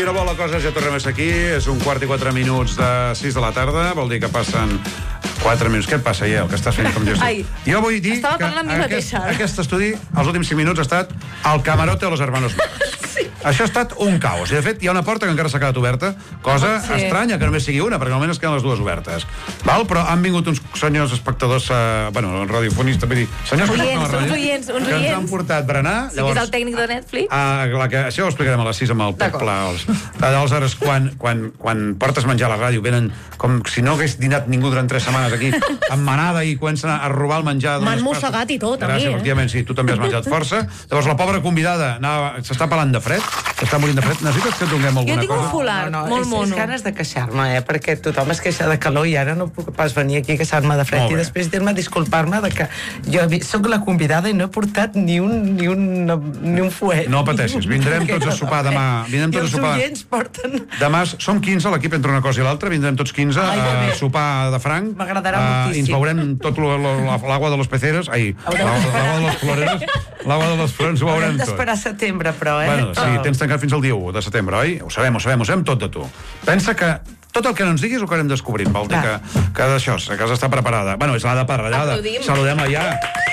No vol la cosa, ja tornem a ser aquí. És 1:04 de 6 de la tarda. Vol dir que passen 4 minuts. Què et passa, Iel, que estàs fent com jo? Jo vull dir que aquest estudi, els últims 5 minuts, ha estat el camarote de los hermanos Marx. Això ha estat un caos. I, de fet, hi ha una porta que encara s'ha quedat oberta, cosa estranya, que només sigui una, perquè normalment es queden les dues obertes. Val? Però han vingut uns senyors espectadors, radiofonistes, vull dir, senyors oients, que ens han portat berenar. Sí, que és el tècnic de Netflix. Això ho explicarem a les 6 amb el Pep Pla. Aleshores, quan portes menjar a la ràdio, venen com si no hagués dinat ningú durant 3 setmanes aquí, amb manada, i comencen a robar el menjar. M'han mossegat i tot, a mi. Gràcies, efectivament, sí, tu també has menjat força. Llavors, la pobra convidada s'està pelant de fred, s'està morint de fred. Necessites que et donem alguna cosa? Jo tinc un folar, molt mono. És ganes de queixar-me, perquè tothom es queixa de calor i ara no puc pas venir aquí a queixar-me de fred i després dir-me disculpar-me de que jo soc la convidada i no he portat ni un fuet. No pateixis, vindrem tots a sopar demà. I els oients porten... Demà som 15, l'equip entre una cosa i l'altra, vindrem tots 15 a sopar de franc. M'agradarà moltíssim. I ens veurem tot l'aigua de los peceres, l'aigua de los floreros, l'aigua de los florers, ho veurem tot. Haurem d'esperar setembre, però, Bueno, sí, tens tancat fins al dia 1 de setembre, oi? Ho sabem tot de tu. Pensa que tot el que no ens diguis ho acabarem descobrint. Vol dir que d'això, que casa està preparada. Bueno, és l'Ada Parrallada. Saludem-la ja.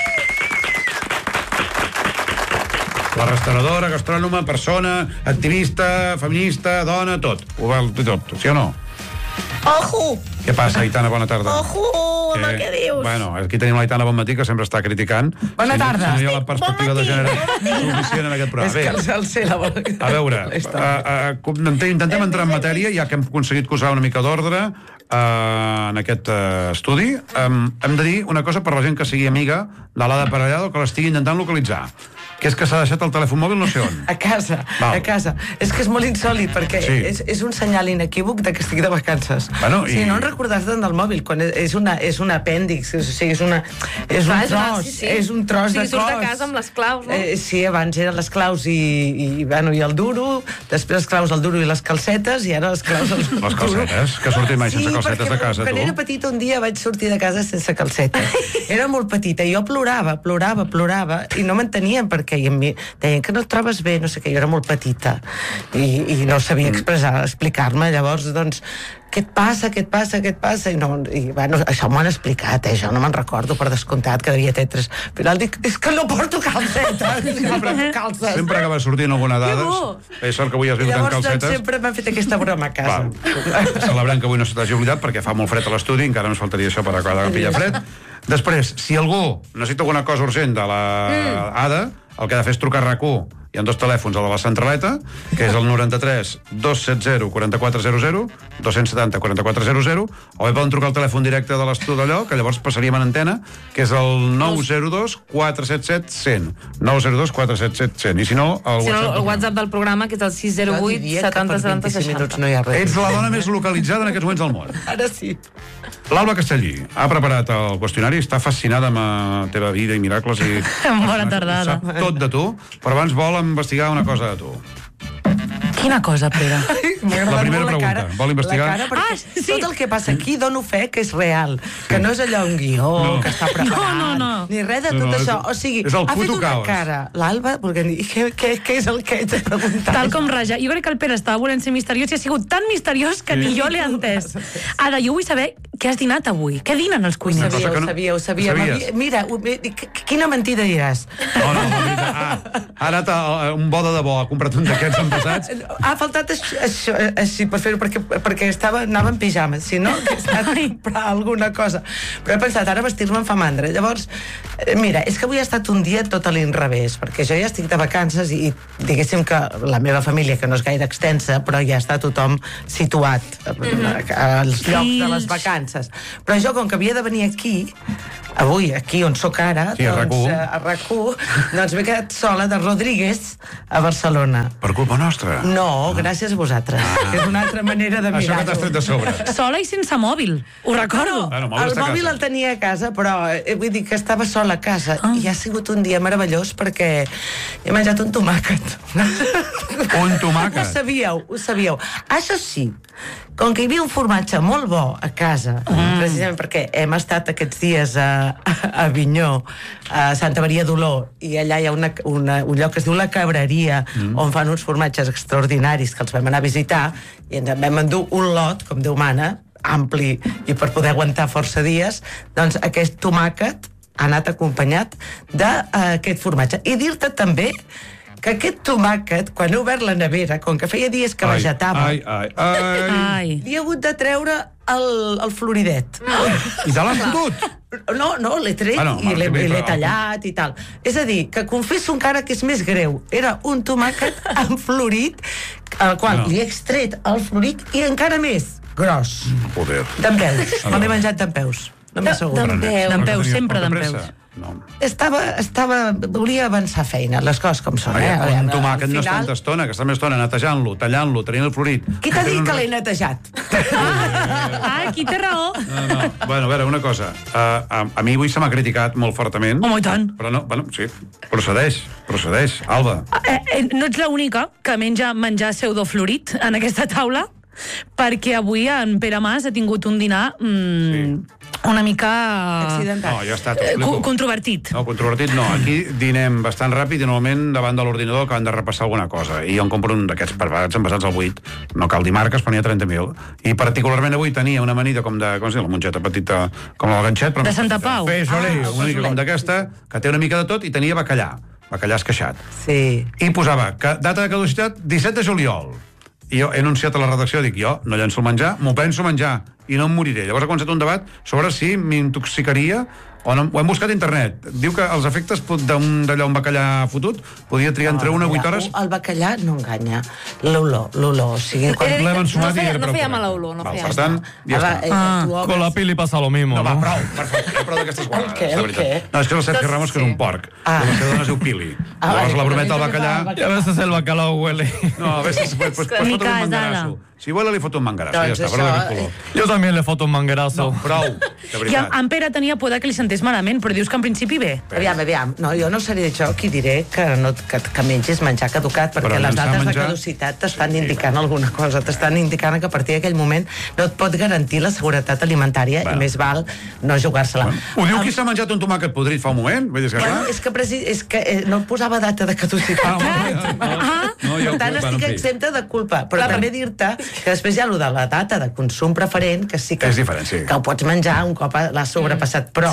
La restauradora, gastrònoma, persona, activista, feminista, dona, tot. Ho val tot, sí o no? Ojo! Què passa, Aitana? Bona tarda. Ojo, amb el que dius. Bueno, aquí tenim l'Aitana Bonmatí, que sempre està criticant. Bona tarda. Si no hi ha la perspectiva de gènere suficient en aquest programa. És que a veure, intentem entrar en matèria, ja que hem aconseguit posar una mica d'ordre en aquest estudi. Hem de dir una cosa per la gent que sigui amiga de l'Ada Parrallada o que l'estigui intentant localitzar, que és que s'ha deixat el telèfon mòbil no sé on. A casa. És que és molt insòlid, perquè és un senyal inequívoc de que estic de vacances. Bueno, no en recordar-te'n del mòbil, quan és un apèndix, o sigui, és un tros de cos. Surt de casa amb les claus, no? Sí, abans eren les claus i el duro, després les claus, el duro i les calcetes, i ara les claus... Les calcetes? Que sortim mai sense calcetes de casa, tu? Quan era petita un dia vaig sortir de casa sense calcetes. Era molt petita, i jo plorava, i no m'entenien perquè i a mi deien que no et trobes bé, no sé què, jo era molt petita i no sabia explicar-me, llavors doncs què et passa? I bueno, això m'ho han explicat, jo no me'n recordo, per descomptat, que devia tenir 3. Al final dic, és que no porto calcetes. Sempre acaba sortint alguna dada. És sort que avui has vingut amb calcetes. Llavors sempre m'han fet aquesta broma a casa. Celebrem que avui no se t'hagi oblidat, perquè fa molt fred a l'estudi, encara ens faltaria això per acabar de pillar fred. Després, si algú necessita alguna cosa urgent de l'Ada, el que ha de fer és trucar a RAC1. Hi ha 2 telèfons, el de la centraleta, que és el 93 270 4400, 270 4400, o bé poden trucar al telèfon directe de l'estudi d'allò, que llavors passaríem en antena, que és el 902 477 100. 902 477 100. I si no, el WhatsApp del programa, que és el 608 70 70 60. Ets la dona més localitzada en aquests moments del món. Ara sí. L'Alba Castellí ha preparat el qüestionari, està fascinada amb la teva vida i miracles i... Bona tardada. Sap tot de tu, però abans vol investigar una cosa de tu. Quina cosa, Pere? La primera pregunta. Vol investigar? Sí. Tot el que passa aquí dono fe que és real, que no és allò un guió que està preparat, ni res de tot això. O sigui, ha fet una cara l'Alba, perquè què és el que ets a preguntar? Tal com raja. Jo crec que el Pere estava volent ser misteriós i ha sigut tan misteriós que ni jo l'he entès. Ara, jo vull saber què has dinat avui. Què dinen els cuiners? Ho sabia. Mira, quina mentida diràs? No, ara un bo de debò, ha comprat un d'aquests envasats. Ha faltat això, així per fer-ho, perquè anava en pijama, si no, que s'ha de comprar alguna cosa. Però he pensat, ara vestir-me em fa mandra. Llavors, mira, és que avui ha estat un dia tot a l'inrevés, perquè jo ja estic de vacances i diguéssim que la meva família, que no és gaire extensa, però ja està tothom situat als llocs de les vacances. Però jo, com que havia de venir avui, aquí on sóc ara, a RAC1, doncs m'he quedat sola de Rodríguez a Barcelona. Per culpa nostra? No, gràcies a vosaltres. Que és una altra manera de mirar-ho. Això que t'has tret de sobre. Sola i sense mòbil, ho recordo. El mòbil el tenia a casa, però vull dir que estava sola a casa. I ha sigut un dia meravellós perquè he menjat un tomàquet. Un tomàquet? Ho sabíeu. Això sí, com que hi havia un formatge molt bo a casa, precisament perquè hem estat aquests dies a a Avinyó, a Santa Maria d'Oló, i allà hi ha un lloc que es diu La Cabreria, on fan uns formatges extraordinaris que els vam anar a visitar, i ens en vam endur un lot, com Déu mana, ampli, i per poder aguantar força dies, doncs aquest tomàquet ha anat acompanyat d'aquest formatge. I dir-te també que aquest tomàquet, quan he obert la nevera, com que feia dies que vegetava, li he hagut de treure el floridet. I te l'has fotut? No, l'he tret i l'he tallat i tal. És a dir, que confesso encara que és més greu. Era un tomàquet enflorit, al qual li he extret el florit i encara més gros. Poder. Dempeus. Me l'he menjat dempeus. No m'he assegut. Dempeus, sempre dempeus. No. Volia avançar feina, les coses com són. Un tomàquet no és tanta estona, que està més estona netejant-lo, tallant-lo, tenint el florit. Qui t'ha dit que l'he netejat? Aquí té raó. No. Bueno, a veure, una cosa. A mi avui se m'ha criticat molt fortament. Home, i tant. Però no, bueno, sí, procedeix. Alba. No ets l'única que menja menjar pseudoflorit en aquesta taula, perquè avui en Pere Mas ha tingut un dinar una mica accidental. No, ja està. Controvertit. No, controvertit no. Aquí dinem bastant ràpid i normalment davant de l'ordinador que han de repassar alguna cosa. I jo en compro un d'aquests preparats envasats al 8. No cal dir marques, però n'hi ha 30.000. I particularment avui tenia una amanida com de... Com es diu? La mongeta petita, com el ganxet. Però de Santa Pau. Una mica com d'aquesta, que té una mica de tot, i tenia bacallà esqueixat. Sí. I posava data de caducitat 17 de juliol. I jo he anunciat a la redacció, dic, jo no llenço el menjar, m'ho penso menjar i no em moriré. Llavors ha començat un debat sobre si m'intoxicaria o no. Ho hem buscat a internet. Diu que els efectes d'allò un bacallà fotut podia triar entre 1 a 8 hores. El bacallà no enganya. L'olor. O sigui, l'hem ensumat i era no feia mala olor. Per tant, ja està. Con la Pili pasa lo mismo, No, ¿no? va, prou d'aquestes guardes. El què? No, és que és el Sergio Ramos, que és un porc. La seva dona es diu Pili. Llavors la brometa del bacallà... Y a veces el bacalao huele. No, a veces pues fot un mangarazo. Si huele, li fot un mangarazo. Ja està, prou d'aquest color. Yo también le foto un manguerazo. No, prou, de I veritat. en Pere tenia por que li sentés malament, però dius que en principi bé. Aviam. No, jo no seré jo qui diré que mengis menjar caducat, perquè Però les llançar dates de menjar... caducitat t'estan indicant alguna cosa, t'estan indicant que a partir d'aquell moment no et pot garantir la seguretat alimentària i més val no jugar-se-la. Ho diu qui s'ha menjat un tomàquet podrit fa un moment? Vull dir que És que no posava data de caducitat. Per tant, estic exempta de culpa. Però també dir-te que després hi ha allò de la data de consum preferent, que sí que... És diferent, sí. Que ho pots menjar un cop l'has sobrepassat. Però,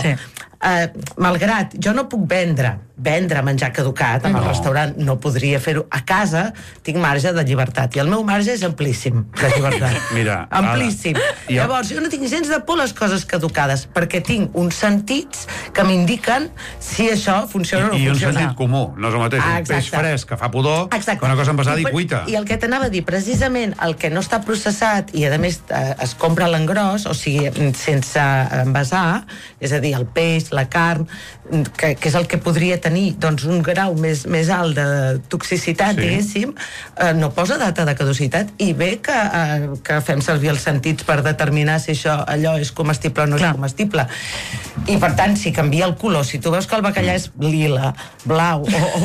malgrat jo no puc vendre menjar caducat en el restaurant, no podria fer-ho. A casa tinc marge de llibertat, i el meu marge és amplíssim de llibertat. Mira, amplíssim. Llavors, jo no tinc gens de por les coses caducades, perquè tinc uns sentits que m'indiquen si això funciona o no funciona. I un sentit comú, no és el mateix. Un peix fresc que fa pudor, que una cosa envasada i cuita. I el que t'anava a dir, precisament el que no està processat i a més es compra a l'engròs, o sigui, sense envasar, és a dir, el peix, la carn, que és el que podria tenir doncs, un grau més alt de toxicitat, diguéssim, no posa data de caducitat, i bé que fem servir els sentits per determinar si allò és comestible o no és comestible. I per tant, si canvia el color, si tu veus que el bacallà és lila, blau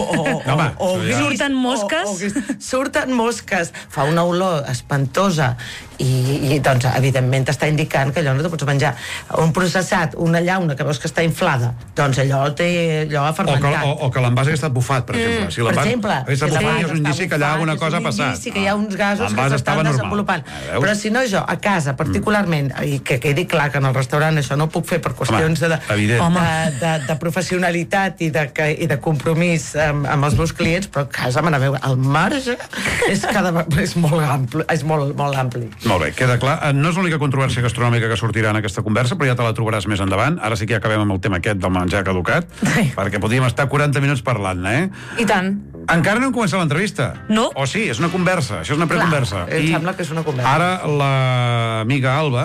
o gris, surten mosques, surten mosques, fa una olor espantosa i doncs evidentment t'està indicant que allò no t'ho pots menjar. Un processat, una llauna que veus que està inflada, doncs allò ha fermentat. O que l'envàs hagués estat bufat, per exemple. Si l'envàs hagués estat bufat, és un indici que allà alguna cosa ha passat. És un indici que hi ha uns gasos que s'estan desenvolupant. Però si no, jo, a casa, particularment, i que quedi clar que en el restaurant això no ho puc fer per qüestions de professionalitat i de compromís amb els meus clients, però a casa, el marge és molt ampli. Molt bé, queda clar. No és l'única controvèrsia gastronòmica que sortirà en aquesta conversa, però ja te la trobaràs més endavant. Ara sí que ja acabem amb el tema aquest del menjar caducat, perquè podríem estar 40 minuts parlant, I tant. Encara no hem començat l'entrevista. No. O sí, és una conversa, això és una preconversa. Em sembla que és una conversa. Ara l'amiga Alba...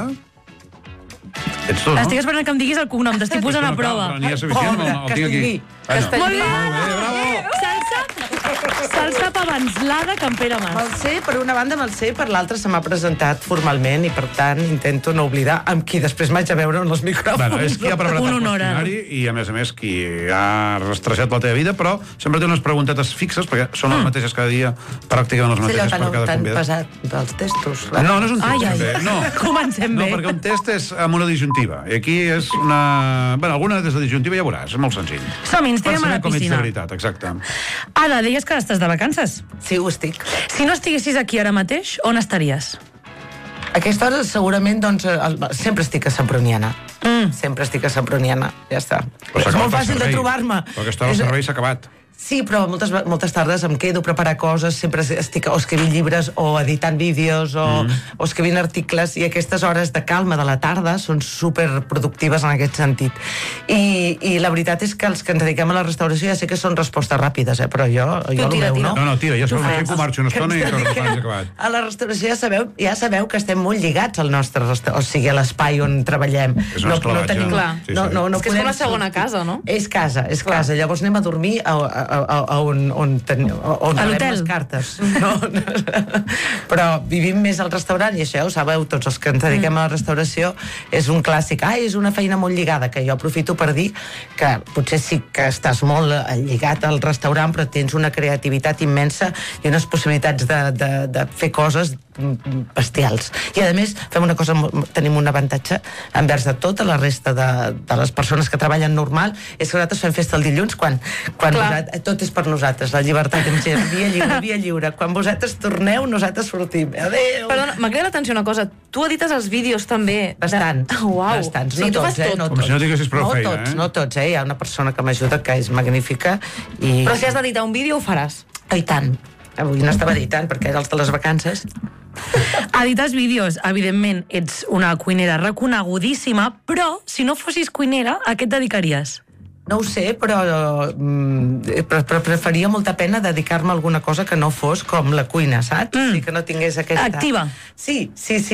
Ets tu, no? Estic esperant que em diguis el cognom, t'estic posant a prova. N'hi ha suficient, el tinc aquí. Molt bé, bravo! Salsa El sap abans l'Ada que en Pere Mas. Me'l sé, per una banda me'l sé, per l'altra se m'ha presentat formalment i, per tant, intento no oblidar amb qui després m'haig de veure en els micròfons. Bueno, és qui ha preparat Un el honor, qüestionari i, a més, qui ha rastrejat la teva vida, però sempre té unes preguntetes fixes, perquè són les mateixes cada dia, pràcticament les mateixes per cada tan convidat. pesat dels testos. No és un test, Ai, també. No. Comencem No, bé. perquè un test és amb una disjuntiva. I aquí és una... Bueno, alguna des de disjuntiva ja veuràs, és molt senzill. Som-hi, ens Per tirem a saber la com ets de piscina. veritat, exacte. Ada, deies que estàs de vacances. Sí, ho estic. Si no estiguessis aquí ara mateix, on estaries? A aquesta hora segurament, doncs, sempre estic a Semproniana. Sempre estic a Semproniana, ja està. Però s'ha És molt acabat el fàcil de servei. trobar-me. Però aquesta hora el servei s'ha acabat. Sí, però moltes tardes em quedo a preparar coses, sempre estic o escrivint llibres o editant vídeos o escrivint articles, i aquestes hores de calma de la tarda són superproductives en aquest sentit. I la veritat és que els que ens dediquem a la restauració ja sé que són respostes ràpides, però jo el tira, meu, tira. no? No, tira, ja sabeu que fas. marxo una estona i que el restaurant s'ha acabat. A la restauració ja sabeu que estem molt lligats al nostre o sigui, a l'espai on treballem. És un esclavatge. tenim, Clar. Sí, no, sí. no, no És que és com podem la segona sortir. casa, no? És casa. Llavors anem a dormir a on A rebem l'hotel. les cartes. No? Però vivim més al restaurant, i això ja ho sabeu tots els que ens dediquem a la restauració, és un clàssic. És una feina molt lligada, que jo aprofito per dir que potser sí que estàs molt lligat al restaurant, però tens una creativitat immensa i unes possibilitats de fer coses bestials. I a més tenim un avantatge envers de tota la resta de les persones que treballen normal, és que nosaltres fem festa el dilluns quan tot és per nosaltres, la llibertat en gent, via lliure. Quan vosaltres torneu, nosaltres sortim. Adéu! Perdona, m'ha cridat l'atenció una cosa. Tu edites els vídeos també? Bastants. Uau. Bastants. O sigui, tu fas tot. No Com si no tinguessis prou feina, tots, eh? no tots, Hi ha una persona que m'ajuda que és magnífica i... Però si has d'editar un vídeo, ho faràs. I tant. Avui no estava editant perquè era els de les vacances. Edites vídeos, evidentment, ets una cuinera reconegudíssima, però si no fossis cuinera, a què et dedicaries? No ho sé, però preferia molta pena dedicar-me a alguna cosa que no fos com la cuina, saps? Sí, que no tingués aquesta... Activa. Sí.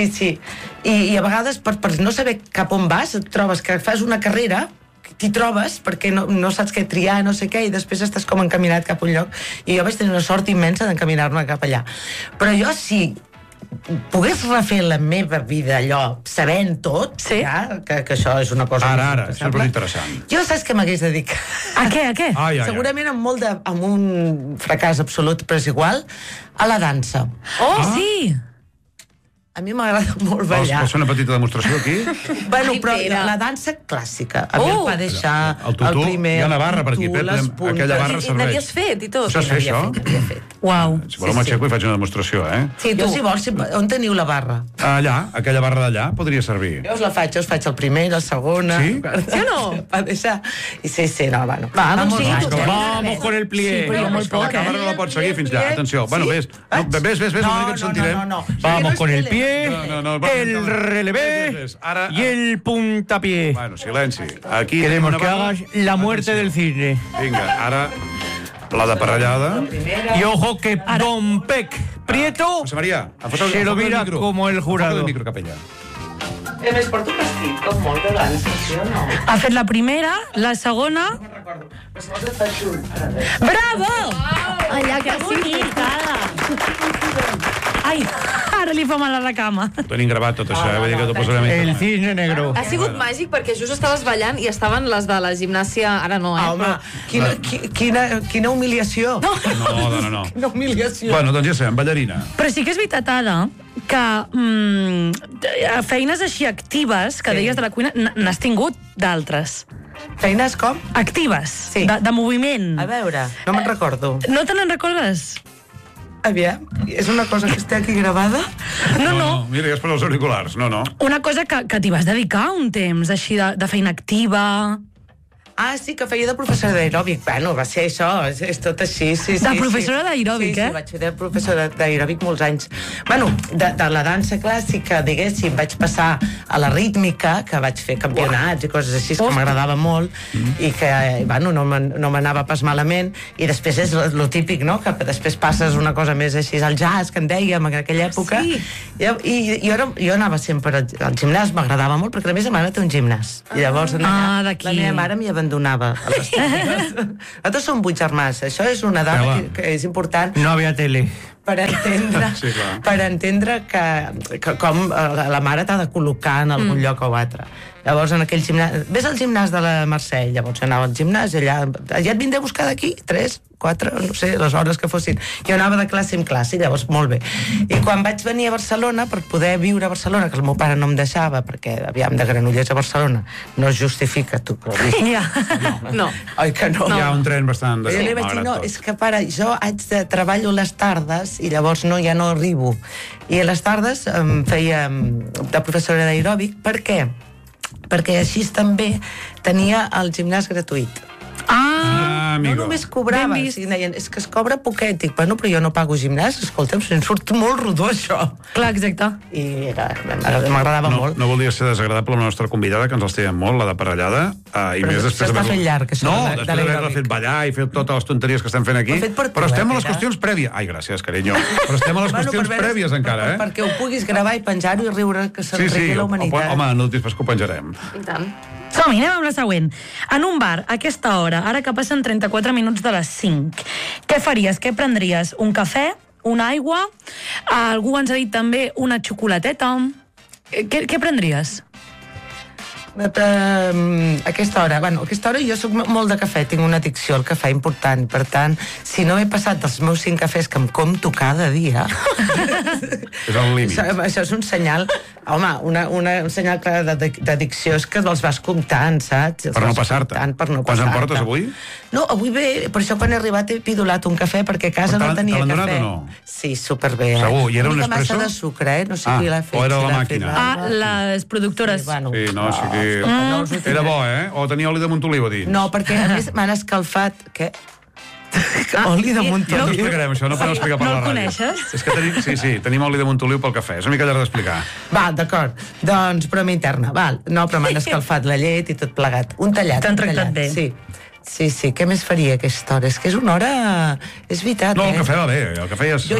I a vegades, per no saber cap on vas, et trobes que fas una carrera, t'hi trobes perquè no saps què triar, no sé què, i després estàs com encaminat cap a un lloc, i jo vaig tenir una sort immensa d'encaminar-me cap allà. Però jo sí pogués refer la meva vida allò, sabent tot, Sí. ja, que això és una cosa... Ara, molt sempre és interessant. Jo saps què m'hagués dedicat? A què? Ai. Segurament amb un fracàs absolut, però és igual, a la dansa. Sí! A mi m'agrada molt ballar. Vols fer una petita demostració aquí? Bueno, Ai, però Pere. la dansa clàssica. A mi el pa deixar, El tutú, primer... hi ha una barra per aquí, el tutú, les puntes. aquella barra I serveix. n'havies fet i tot. Ho saps fer, això? N'havia fet. Uau. Si voleu m'aixeco i faig una demostració, eh? Sí, Jo, tu. si vols, on teniu la barra? Allà, aquella barra d'allà, podria servir. Jo us faig el primer, la segona... Sí? Sí o no? Pa deixar... I sí, no, bueno. Va, doncs sí, molts tu anys. Vamos con el plié. Sí, però jo molt La poc, càmera no la pots seguir fins allà, atenció. Bueno, ves, una mica que et sentirem. No. Vamos con el pie, No, el relevé ves. Ara, y el puntapié. Bueno, silenci. Aquí Queremos tenim que una barra. hagas la muerte Atenció. del cisne. Vinga, ara la de parrellada. Y ojo que Don Pec Prieto José María, se lo mira como el jurado. El micro, capella. A més, porto vestit com molt de dansa, sí o no? Ha fet la primera, la segona... No recordo. Però si vols et faig un. Bravo! Allà Que bonic, Ada! Ai, ara li fa mal a la cama. Ho tenim gravat tot això, vull dir que t'ho posarem a El internet. cisne negro. Ha sigut màgic perquè just estaves ballant i estaven les de la gimnàsia... Ara no, Home, quina humiliació. No, dona, no. Quina humiliació. Bueno, doncs ja sabem, ballarina. Però sí que és veritat, Ada, que feines així actives, que deies de la cuina, n'has tingut d'altres. Feines com? Actives, Sí. de moviment. A veure, no me'n recordo. No te n'en recordes? Aviam, és una cosa que està aquí gravada? No. Mira, ja es posa els auriculars. No. Una cosa que t'hi vas dedicar un temps, així de feina activa... Ah, sí, que feia de professora d'aeròbic. Bueno, va ser això, és tot així, sí. De professora d'aeròbic, sí, eh? Sí, vaig fer de professora d'aeròbic molts anys. Bueno, de la dansa clàssica, diguéssim, vaig passar a la rítmica, que vaig fer campionats i coses així, que m'agradava molt, i que, bueno, no m'anava pas malament, i després és lo típic, no?, que després passes una cosa més així, al jazz, que en dèiem, en aquella època, Sí. i jo anava sempre al gimnàs, m'agradava molt, perquè la meva mare té un gimnàs, i llavors d'aquí. la meva mare m'hi abandonava m'abandonava a les tècniques. Nosaltres som 8 germans, això és una dada que és important. No había tele. Per entendre, Sí, clar. per entendre que com la mare t'ha de col·locar en algun lloc o altre. Llavors, en aquell gimnàs... Ves al gimnàs de la Mercè, llavors anava al gimnàs, allà et vindré a buscar d'aquí, 3, 4, no sé, les hores que fossin. Jo anava de classe en classe, llavors molt bé. I quan vaig venir a Barcelona, per poder viure a Barcelona, que el meu pare no em deixava, perquè, aviam, de Granollers a Barcelona, no es justifica, tu que ho dius. Ja. No. Oi que no? Hi ha un tren bastant... Jo li vaig dir, no, és que pare, jo haig de treballo les tardes i llavors ja no arribo. I a les tardes em feia de professora d'aeròbic. Per què? Perquè així també tenia el gimnàs gratuït. amigo. No només cobrava, Ben vist. si deien, és que es cobra poquet. Dic, bueno, però jo no pago gimnàs, escolta'm, se'n surt molt rodó, això. Clar, exacte. I m'agradava molt. No volia ser desagradable amb la nostra convidada, que ens l'estimem molt, la de Parellada. I més després s'està fent llarg, això, No, de després d'haver-la l'aeròbic. fet ballar i fet totes les tonteries que estem fent aquí. Ho he fet per tu, Però estem a les Pere. qüestions prèvies. Ai, gràcies, carinyo. Però estem a les qüestions prèvies encara, Perquè ho puguis gravar i penjar-ho i riure, que se'n rigui la humanitat. Home, no després que ho penjarem. I tant. Som-hi, anem amb la següent. En un bar, a aquesta hora, ara que passen 34 minuts de les 5, què faries? Què prendries? Un cafè? Una aigua? Algú ens ha dit també una xocolateta? Què prendries? Aquesta hora jo soc molt de cafè, tinc una addicció al cafè important, per tant, si no he passat els meus 5 cafès que em compto cada dia És el límit. això és un senyal, home, un senyal clar d'addicció és que els vas comptant, saps? Per no passar-te. Quants en portes avui? No, avui bé, per això quan he arribat he pidolat un cafè perquè a casa Però no tenia te l'han cafè. donat o no? Sí, superbé. Segur, i era un Una mica espresso? massa de sucre, no sé qui l'ha fet. o era si la l'ha màquina? fet Les productores. Sí, bueno, Sí, no, sí que... no us ho Era diré. bo, o tenia oli de Montoliu a dins? No, perquè a més m'han escalfat... Què? Oli de No Montoliu. explicarem això, no podem explicar per no la el ràdio. coneixes? És que tenim oli de Montoliu pel cafè, és una mica llarg d'explicar. Val, d'acord. Doncs broma interna, val. No, però m'han escalfat la llet i tot plegat. Un tallat. T'han un tractat tallat, bé. Sí. Sí, què més faria a aquesta hora? És que és una hora... És veritat, No, el cafè va bé, el cafè ja... Jo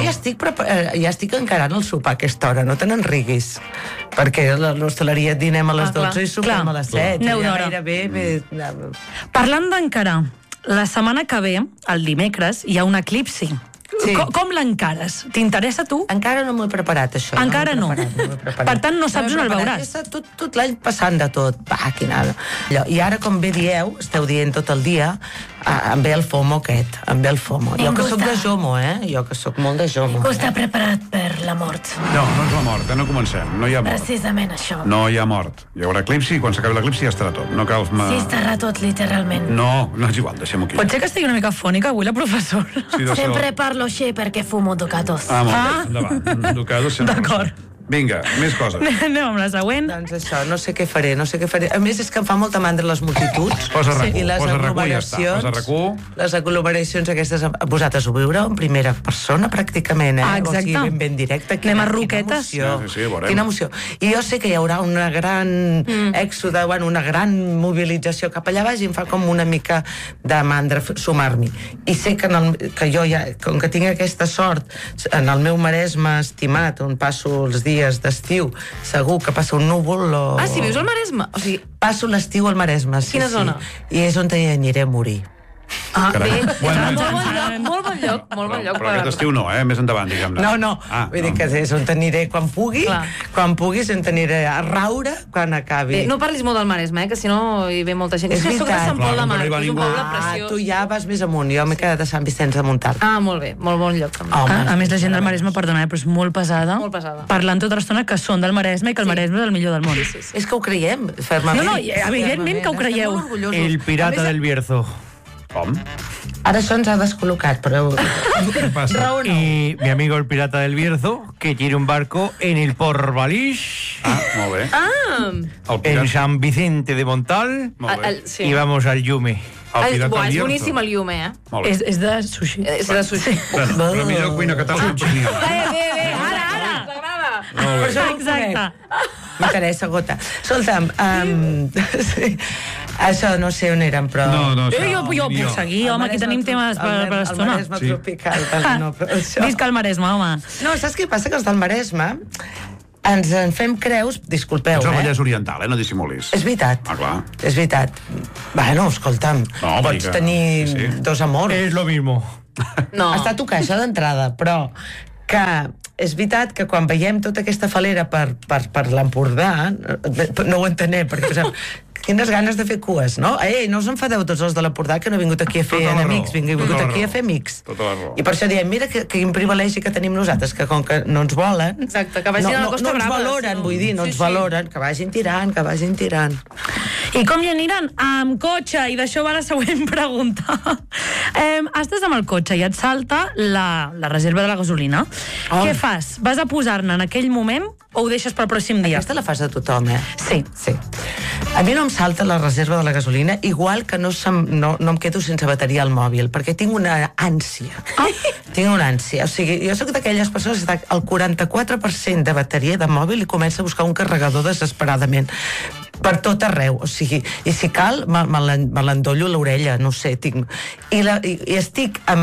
ja estic encarant el sopar a aquesta hora, no te n'enriguis. Perquè a l'hostaleria dinem a les 12 i sopem clar. a les 7. Aneu Ja d'hora. gairebé... Parlant d'encarar, la setmana que ve, el dimecres, hi ha un eclipsi. Sí. Com l'encares? T'interessa a tu? Encara no m'ho he preparat, això. Encara no. m'ho he preparat. Per tant, no saps m'ho he on el preparat. veuràs. He estat tot l'any passant de tot. Va, quina... I ara, com bé dieu, esteu dient tot el dia, em ve el FOMO aquest, em ve el FOMO. Jo que sóc de Jomo, Jo que sóc molt de Jomo. Ningú està preparat per la mort. No és la mort, no comencem, no hi ha mort. Precisament això. No hi ha mort. Hi haurà eclipsi i quan s'acabi l'eclipsi ja estarà tot. No cal... Sí, estarà tot, literalment. No és igual, deixem-ho aquí. Pot ser que estigui una mica fònica avui la professora. Sí, deu ser- Sempre parlo així perquè fumo ducatos. Molt bé, endavant. Ducados sempre. D'acord. Vinga, més coses. Anem amb la següent. Doncs això, no sé què faré. A més, és que em fa molta mandra les multituds. Posa RAC1, I les posa RAC1 i ja està. aglomeracions. Posa RAC1. Les aglomeracions aquestes, vosaltres ho viureu en primera persona, pràcticament, Exacte. O sigui, ben directe. Anem a roquetes. Quina emoció. Sí, ho veurem. Quina emoció. I jo sé que hi haurà una gran èxode, una gran mobilització cap allà baix i em fa com una mica de mandra sumar-m'hi. I sé que jo ja, com que tinc aquesta sort, en el meu Maresme estimat, on passo els dies d'estiu, segur que passa un núvol o... Ah, si vius al Maresme? O sigui, Passo l'estiu al Maresme, sí. Quina zona? I és on aniré a morir. Carai. Bueno, molt bon lloc. però aquest estiu no, més endavant, diguem-ne. No. Vull dir que és on aniré quan pugui, Clar. quan puguis, on aniré a raure quan acabi. No parlis molt del Maresme, que si no hi ve molta gent. És És que soc de veritat. Sant Pol de Clar, Mar, no que arriba és un ningú. poble preciós. Tu ja vas més amunt, jo m'he quedat a Sant Vicenç de Montalt. Molt bé, molt bon lloc també. A més, la gent del Maresme, perdona, però és molt pesada. Molt pesada. Parlant tota l'estona que són del Maresme i que el Maresme és el millor del món. És que ho creiem, fermament. No, evidentment que ho creieu. Estem molt orgullosos. El pirata A més, del Bierzo. Com? Ara això ens ha descol·locat, però... Què passa? Raó no. Y mi amigo el pirata del Bierzo, que tiene un barco en el Porvalís, Molt bé. El en pirata, San Vicente de Montal, molt bé. Sí. y vamos al Yume. El pirata del És Bierzo. boníssim el Yume, Molt bé. És de sushi. És de sushi. Bueno, la millor cuina catalana impossible. Bé, ara! T'agrada? Molt bé. Exacte. M'interessa, gota. Escolta'm, sí, això no sé on érem, però... No, Jo puc seguir, home, aquí tenim temes per El l'estona. Maresme Sí. tropical, no, però això... Visca el Maresme, home. No, saps què passa? Que els del Maresme ens en fem creus, disculpeu, Ets el Vallès Oriental, no dissimulis. És veritat. Ah, clar. És veritat. Bueno, escolta'm, No, pots que... tenir sí. dos amors. Es lo mismo. No. Està a tocar això d'entrada, però que és veritat que quan veiem tota aquesta falera per l'Empordà, no ho entenem, perquè pensem, quines ganes de fer cues, no? Ei, no us enfadeu tots els de l'Empordà que no he vingut aquí a fer Tota la enemics, raó, he vingut tota la aquí a raó. fer amics. Tota la raó. I per això diem, mira quin privilegi que tenim nosaltres, que com que no ens volen... Exacte, que vagin a la Costa no ens Brava, valoren, si no. vull dir, no Sí, ens sí. valoren, que vagin tirant, que vagin tirant. I com hi aniran? Amb cotxe, i d'això va la següent pregunta. Estàs amb el cotxe i et salta la reserva de la gasolina. Oh. Què fas? Vas a posar-ne en aquell moment o ho deixes pel pròxim dia? Aquesta la fas a tothom, Sí. Sí. A mi no em salta la reserva de la gasolina, igual que no em quedo sense bateria al mòbil, perquè tinc una ànsia. Tinc una ànsia. O sigui, jo sóc d'aquelles persones que està al 44% de bateria de mòbil i comença a buscar un carregador desesperadament per tot arreu, o sigui, i si cal me l'endollo l'orella, no sé, tinc... I estic a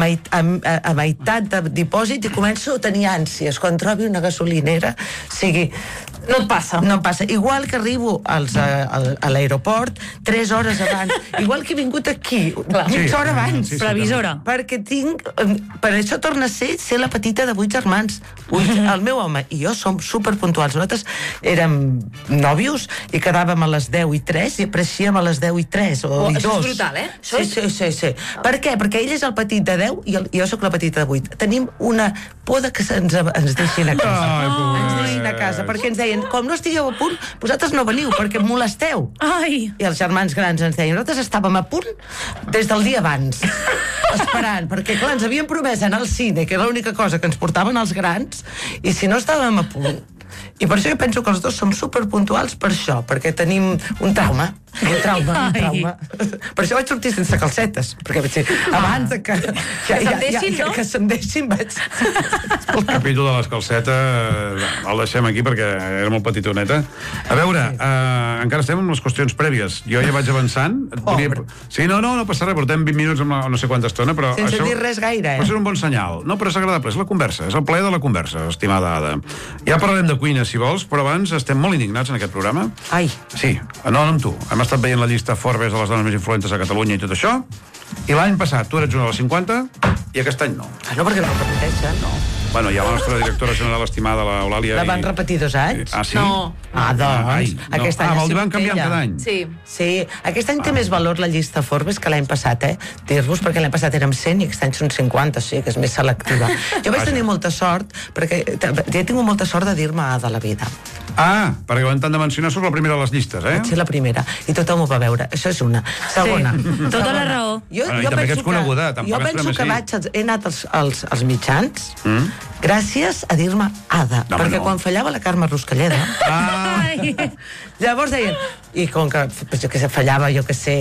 meitat de dipòsit i començo a tenir ànsies quan trobi una gasolinera, o sigui... No et passa. No em passa. Igual que arribo a l'aeroport 3 hores abans, igual que he vingut aquí mitja hora abans. Sí, Previsora. Perquè tinc... Per això torna a ser la petita de 8 germans. El meu home i jo som superpuntuals. Nosaltres érem nòvios i quedàvem a les 10:03 i apareixíem a les 10:03 o 2. Això és brutal, eh? Sí. Per què? Perquè ell és el petit de 10 i jo sóc la petita de 8. Tenim una por de que ens deixin a casa. Ens deixin a casa, perquè ens deien, com no estigueu a punt, vosaltres no veniu, perquè em molesteu. Ai! I els germans grans ens deien, nosaltres estàvem a punt des del dia abans, esperant, perquè clar, ens havien promès anar al cine, que era l'única cosa que ens portaven els grans, i si no estàvem a punt. I per això jo penso que els dos som superpuntuals per això, perquè tenim un trauma. Per això vaig sortir sense calcetes, perquè vaig dir, abans de que se'm deixin, vaig... El capítol de les calcetes el deixem aquí perquè era molt petitoneta. A veure, encara estem amb les qüestions prèvies. Jo ja vaig avançant. Sí, no passa res, portem 20 minuts amb no sé quanta estona, però... Sense dir res gaire, Però això és un bon senyal. No, però és agradable, és la conversa, és el plaer de la conversa, estimada Ada. Ja parlarem de cuina, si vols, però abans estem molt indignats en aquest programa. Ai. Sí, no amb tu. Hem estat veient la llista Forbes de les dones més influentes a Catalunya i tot això, i l'any passat tu eres una de les 50 i aquest any no. No, perquè no repeteixen, no. Bueno, hi ha la nostra directora general estimada, l'Eulàlia... La van repetir 2 anys? Ah, sí? No. Doncs, aquest any vol dir van canviant cada any. Sí. Sí, aquest any té més valor la llista Forbes que l'any passat, dir-vos, perquè l'any passat érem 100 i aquest any són 50, o sigui que és més selectiva. Jo vaig tenir molta sort, perquè ja he tingut molta sort de dir-me Ada la vida. Ah, perquè ho han tant de mencionar, sóc la primera a les llistes, Vaig ser la primera, i tothom ho va veure. Això és una. Segona. Tota la raó. I també que ets coneguda, tampoc jo ens penso podem que he anat als mitjans gràcies a dir-me Ada, No, perquè no. quan fallava la Carme Ruscalleda Ai! llavors deien, i com que fallava, jo que sé,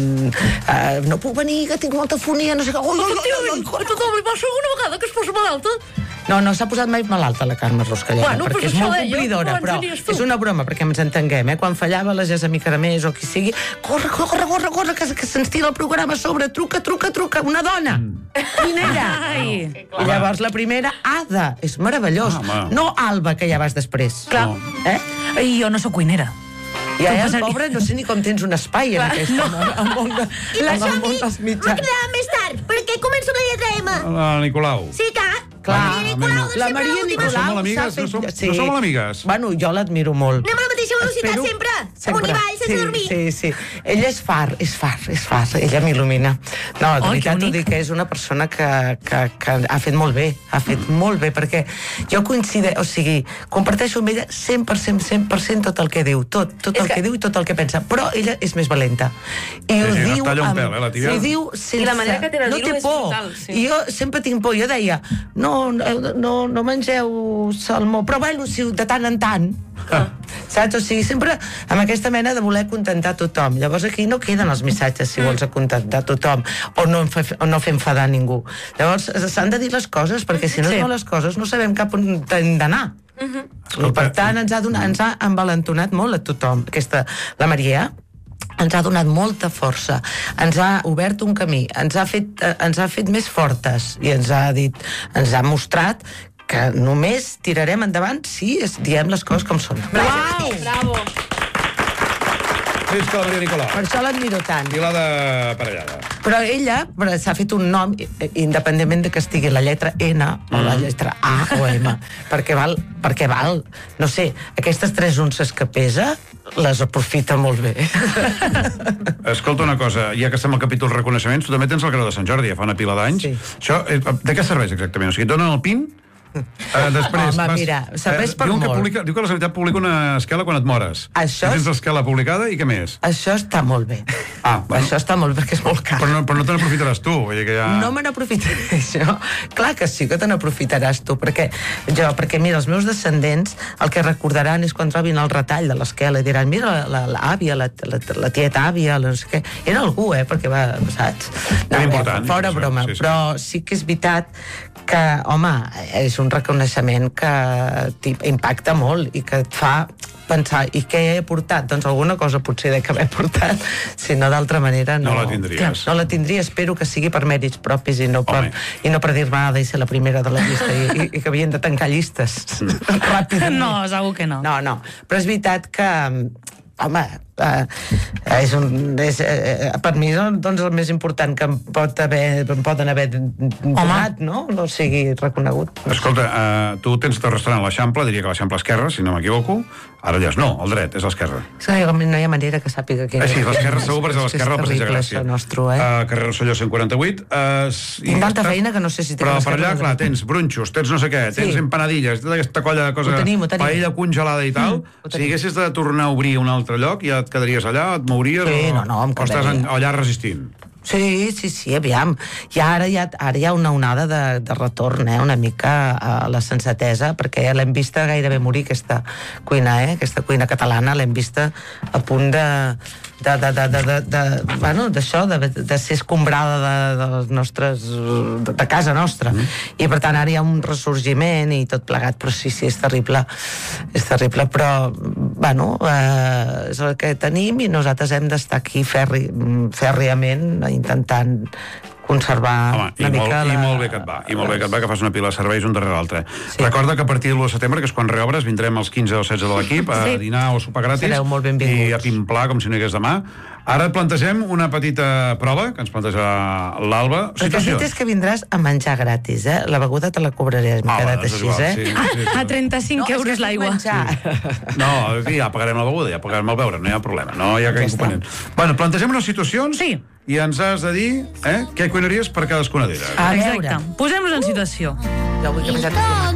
no puc venir, que tinc molta fonia, no sé què. A tothom li passa alguna vegada que es posa malalta? No s'ha posat mai malalta la Carme Ruscalleda, Bueno, perquè pues és això molt deia, complidora, abans però venies tu. és una broma, perquè ens entenguem, quan fallava la Gessamí Caramés o qui sigui, corre, que se'ns tira el programa a sobre, truca, una dona, cuinera. Ai! I llavors la primera, Ada, és meravellós. Home. No Alba, que ja vas després. Clar. I jo no sóc cuinera. I ara, passaria? pobre, no sé ni com tens un espai en aquest món dels M'ha mitjans. quedat més tard, perquè començo la lletra M. La Nicolau. Sí, clar. Clar, Maria Nicolau, de la sempre Maria l'última. No som Nicolau molt amigues, s'ha fet- no som- sí. no som molt amigues. Bueno, jo l'admiro molt. Anem a la mateixa velocitat Espero- sempre. Amunt i avall, sense dormir. Sí. Ella és far. Ella m'il·lumina. No, de Ai, veritat que ho bonic. dic, que és una persona que ha fet molt bé. Ha fet molt bé, perquè jo o sigui, comparteixo amb ella 100% tot el que diu. Tot el que diu i tot el que pensa. Però ella és més valenta. I ho Sí, no diu... es talla un pèl, la tia. Ho diu sense... I la manera que té de no dir-ho té és por. brutal, sí. I jo sempre tinc por. Jo deia, no mengeu salmó, però bueno, si de tant en tant. Saps? O sigui, sempre amb aquesta mena de voler contentar tothom. Llavors aquí no queden els missatges si vols contentar tothom o no fer enfadar ningú. Llavors s'han de dir les coses, perquè si no es diuen les coses no sabem cap on hem d'anar. I per tant ens ha envalentonat molt a tothom. La Maria ens ha donat molta força, ens ha obert un camí, ens ha fet més fortes i ens ha mostrat que només tirarem endavant si diem les coses com són. Uau! Bravo. Visca la Maria Nicolau. Per això l'admiro tant. I la de parellada. Però ella s'ha fet un nom, independentment de que estigui la lletra N o la lletra A o M, perquè val, no sé, aquestes 3 unces que pesa, les aprofita molt bé. Escolta una cosa, ja que estem al capítol reconeixements, tu també tens el Creu de Sant Jordi, ja fa una pila d'anys. Sí. Això, de què serveix exactament? O sigui, et donen el PIN? Després Home, mira, serveix per molt. Diu que la Sanitat publica una esquela quan et mores. Això Tens l'esquela publicada i què més? Això està molt bé. Bueno. Això està molt bé perquè és molt car. Però no te n'aprofitaràs tu, vull dir que ja... No me n'aprofitaré jo. Clar que sí que te n'aprofitaràs tu, perquè mira, els meus descendents el que recordaran és quan trobin el retall de l'esquela i diran, mira, l'àvia, la tieta àvia, no sé què. Era algú, perquè va, saps? Era important. Fora broma, sí. però sí que és veritat que, home, és un reconeixement que impacta molt i que et fa pensar, i què he portat? Doncs alguna cosa potser de que m'he portat, si no d'altra manera no... No la tindries. No la tindria, espero que sigui per mèrits propis i no per dir-me i ser la primera de la llista i que havien de tancar llistes ràpidament. No, segur que no. No, però és veritat que, home, per mi doncs el més important que em poden haver donat, no? No sigui reconegut. Escolta, tu tens el restaurant a l'Eixample, diria que l'Eixample esquerra, si no m'equivoco. Ara dius, no, el dret, és l'esquerra. És que no hi ha manera que sàpiga què és. Sí, l'esquerra segur, perquè és l'esquerra al Passeig de Gràcia. Carrer Rosselló 148. Tinc tanta feina que no sé si... Però per allà, clar, tens brunxos, tens no sé què, tens empanadilles, tota aquesta colla de cosa... Ho tenim. Paella congelada i tal. Si haguessis de tornar a obrir un altre lloc, ja et quedaries allà, et mouries o estàs allà resistint? Sí, aviam. I ara hi ha una onada de retorn, una mica a la sensatesa, perquè l'hem vista gairebé morir, aquesta cuina catalana, l'hem vista a punt de ser escombrada de casa nostra. I per tant ara hi ha un ressorgiment i tot plegat, però sí, és terrible, però és el que tenim i nosaltres hem d'estar aquí fèrriament intentant conservar una mica... I molt bé que et va, que fas una pila de serveis un darrere l'altre. Recorda que a partir de l'1 de setembre, que és quan reobres, vindrem els 15 o 16 de l'equip a dinar o sopar gratis. Sereu molt benvinguts. I a pimplar, com si no hi hagués demà. Ara et plantegem una petita prova, que ens planteja l'Alba. El que fet és que vindràs a menjar gratis, La beguda te la cobraré, m'he quedat així, A 35 euros l'aigua. No, ja pagarem la beguda, ja pagarem el beure, no hi ha problema, no hi ha cap inconvenient. Bueno, plantegem unes situacions i ens has de dir què cuinaries per cadascuna d'elles. Exacte. Posem-nos en situació. Jo vull que menjar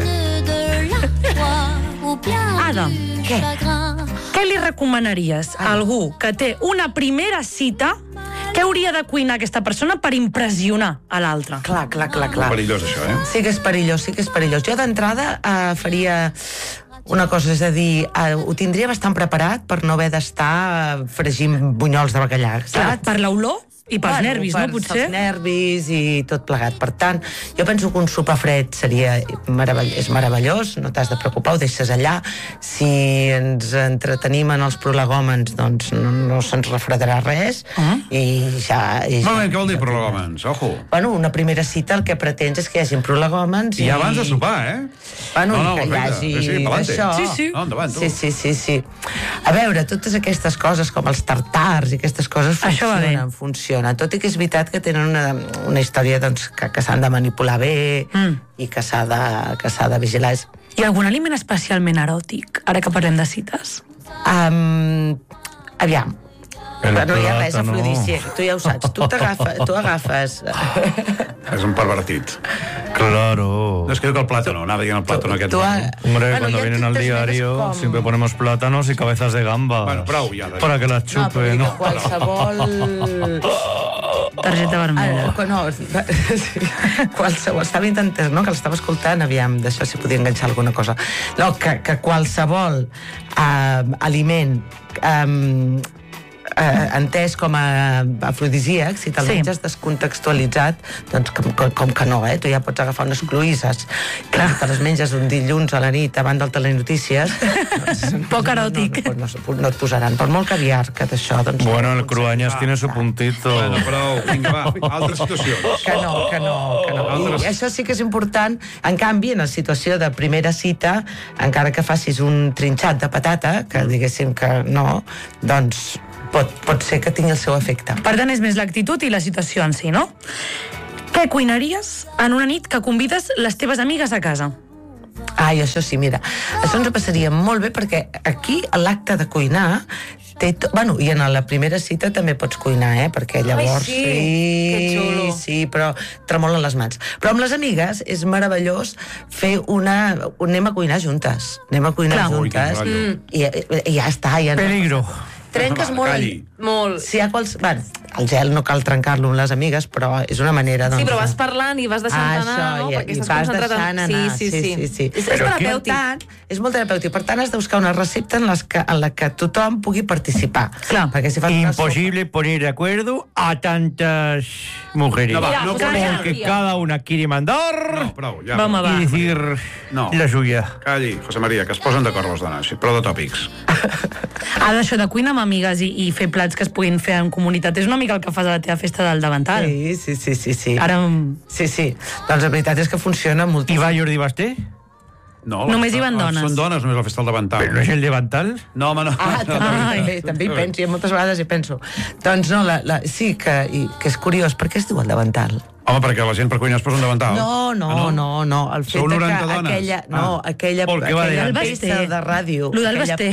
Ada, què li recomanaries a algú que té una primera cita? Què hauria de cuinar aquesta persona per impressionar a l'altre? Clar. Perillós, això, Sí que és perillós. Jo d'entrada faria una cosa, és a dir, ho tindria bastant preparat per no haver d'estar fregint bunyols de bacallà, saps? Per l'olor? I pels nervis, no, potser? Pels nervis i tot plegat. Per tant, jo penso que un sopar fred és meravellós, no t'has de preocupar, ho deixes allà. Si ens entretenim en els prolegòmens, doncs no se'ns refredarà res. I ja... Un moment, què vol dir prolegòmens? Ojo. Bueno, una primera cita el que pretens és que hi hagi prolegòmens i abans de sopar, Bueno, que hi hagi això. Sí. No, endavant, tu. Sí. A veure, totes aquestes coses, com els tartars i aquestes coses, funcionen. Tot i que és veritat que tenen una història doncs, que s'han de manipular bé i que s'ha de vigilar. Hi ha algun aliment especialment eròtic, ara que parlem de cites? Aviam. No hi ha res afrodisíac, tu ja ho saps. Tu agafes... És un pervertit. Claro. No, es que diu que el plátano, anava dient el plátano aquest. Hombre, cuando vienen al diario siempre ponemos plátanos y cabezas de gamba. Bueno, prou ja. Para que las chupe, ¿no? Qualsevol... Targeta vermella. Qualsevol... Estava intentant, no?, que l'estava escoltant, aviam, d'això si podia enganxar alguna cosa. No, que qualsevol aliment entès com a afrodisíac, si te'l menges descontextualitzat, doncs com que no, tu ja pots agafar unes cloïsses, que te les menges un dilluns a la nit davant del Telenotícies, poc eròtic. No et posaran, per molt caviar que d'això, doncs... Bueno, el Cruanyes tiene su puntito. Bueno, però, vinga, va, altres situacions. Que no. I això sí que és important. En canvi, en la situació de primera cita, encara que facis un trinxat de patata, que diguéssim que no, doncs pot ser que tingui el seu efecte. Per tant, és més l'actitud i la situació en si, no? Què cuinaries en una nit que convides les teves amigues a casa? Ai, això sí, mira, això ens passaria molt bé perquè aquí l'acte de cuinar bueno, i en la primera cita també pots cuinar, perquè llavors... Ai, sí, que xulo. Sí, però tremolen les mans. Però amb les amigues és meravellós fer anem a cuinar juntes. Anem a cuinar juntes. I ja està. Peligro. Trenques molt. Si hi ha bueno, el gel no cal trencar-lo amb les amigues, però és una manera... Sí, però vas parlant i vas deixant anar, no? Perquè estàs concentrat en... Sí. És terapèutic. És molt terapèutic. Per tant, has de buscar una recepta en la que tothom pugui participar. Clar. Perquè si fas Imposible poner de acuerdo a tantas mujeres. No, porque cada una quiere mandar No, prou, ja. y decir la suya. Calli, José María, que es posen d'acord les dones. Prou de tòpics. Ara, això de cuina amb amigues i fer plats que es puguin fer en comunitat és una mica el que fas a la teva festa del davantal. Sí. Ara... Sí. Doncs la veritat és que funciona moltíssim. ¿Y va Jordi Basté? No, Només hi van dones. Són dones, només la festa del davantal. ¿Pero no es el davantal? No, home, no. També hi penso, i moltes vegades hi penso. Doncs no, sí que és curiós. Per què es diu el davantal? Home, perquè la gent per cuinar es posa un davantal. No. El fet Sou que 90 dones? aquella peça de ràdio. Lo del Basté.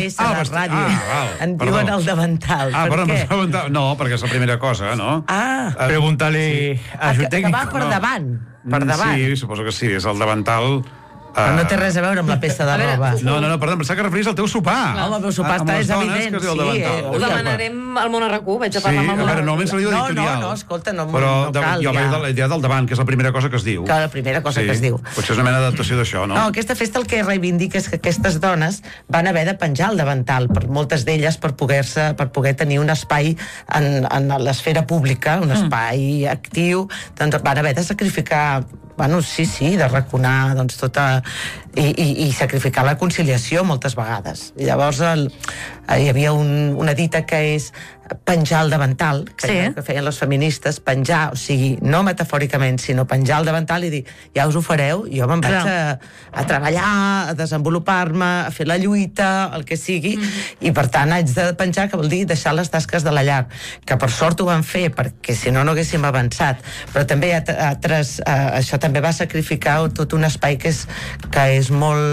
En diuen el davantal. No, perquè és la primera cosa, no? Pregúntale a su Que técnico. va per davant. Per davant. Sí, suposo que sí, és el davantal... Però no té res a veure amb la peça de roba. No, perdó, em pensava que referies al teu sopar. Home, el meu sopar és evident, que es diu el davantal. Ho demanarem al Món RQ, vaig a parlar amb el Món RQ. normalment se li diu editorial. No, escolta, no Però cal, jo vaig de la idea del davant, que és la primera cosa que es diu. Que la primera cosa que es diu. Potser és una mena d'adaptació d'això, no? No, aquesta festa el que reivindica és que aquestes dones van haver de penjar el davantal, per moltes d'elles per poder tenir un espai en l'esfera pública, un espai actiu, doncs van haver de sacrificar, de raconar doncs, tota... I sacrificar la conciliació moltes vegades. I llavors hi havia una dita que és penjar el davantal, que feien les feministes, penjar, o sigui, no metafòricament, sinó penjar el davantal i dir, ja us ho fareu, jo me'n vaig a treballar, a desenvolupar-me, a fer la lluita, el que sigui, i per tant haig de penjar, que vol dir deixar les tasques de la llar, que per sort ho van fer, perquè si no, no haguéssim avançat, però també això també va sacrificar tot un espai que és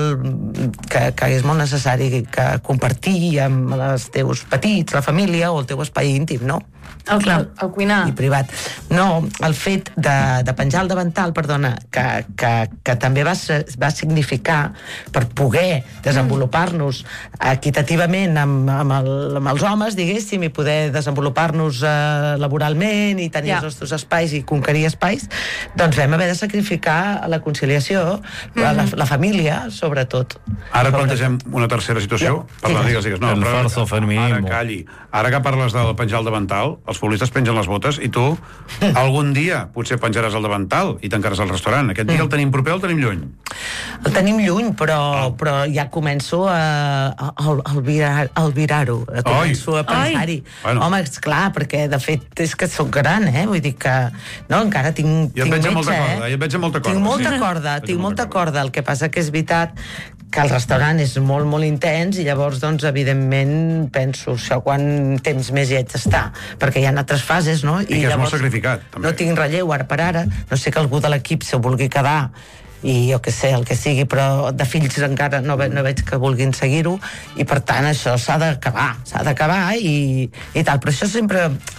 molt necessari que compartir amb els teus petits, la família o el teu espai íntim, no? El cuinar. I privat. No, el fet de penjar el davantal, perdona, que també va significar per poder desenvolupar-nos equitativament amb els homes, diguéssim, i poder desenvolupar-nos laboralment i tenir els nostres espais i conquerir espais, doncs vam haver de sacrificar la conciliació, la família, sobretot. Ara plantegem una tercera situació. Digues. No, el falso feminismo. Ara, calli. Ara que parles del penjar el davantal, els futbolistes pengen les botes i tu algun dia potser penjaràs el davantal i tancaràs el restaurant. Aquest dia el tenim proper o el tenim lluny? El tenim lluny, però ja començo a albirar-ho. Començo a pensar-hi. Home, esclar, perquè de fet és que soc gran, vull dir que encara tinc metge. Jo et veig amb molta corda. Tinc molta corda. El que passa que és veritat que el restaurant és molt, molt intens i llavors, doncs, evidentment, penso, això, quant temps més hi haig d'estar? Perquè hi ha altres fases, no? I que és molt sacrificat, també. No tinc relleu ara per ara, no sé que algú de l'equip se vulgui quedar i jo què sé, el que sigui, però de fills encara no veig que vulguin seguir-ho i per tant això s'ha d'acabar i tal, però això sempre